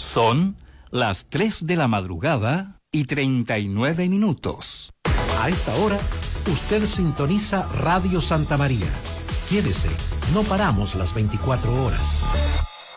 Son las 3 de la madrugada y 39 minutos. A esta hora, usted sintoniza Radio Santa María. Quédese, no paramos las 24 horas.